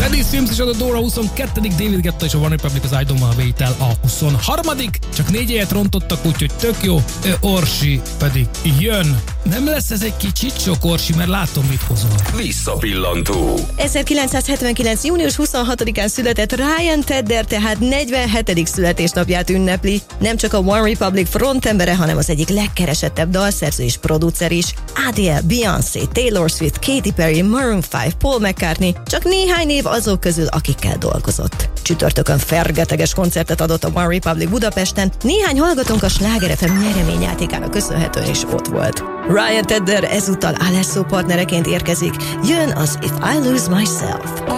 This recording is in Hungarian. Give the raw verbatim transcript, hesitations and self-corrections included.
Teddy Swims és a Dora huszonkettő David Guetta és a One Republic az I Don't Wanna Wait el a huszonharmadik Csak négy helyet rontottak, úgyhogy tök jó. Orsi pedig jön. Nem lesz ez egy kicsit sok, Orsi, mert látom, mit hozol. Visszapillantó. ezerkilencszázhetvenkilenc. június huszonhatodikán született Ryan Tedder, tehát negyvenhetedik születésnapját ünnepli. Nem csak a One Republic frontembere, hanem az egyik legkeresettebb dalszerző és producer is. Adele, Beyoncé, Taylor Swift, Katy Perry, Maroon öt, Paul McCartney, csak néhány név azok közül, akikkel dolgozott. Csütörtökön fergeteges koncertet adott a One Republic Budapesten, néhány hallgatónk a Sláger ef em nyereményjátékának köszönhetően is ott volt. Ryan Tedder ezúttal Alesso partnereként érkezik, jön az If I Lose Myself.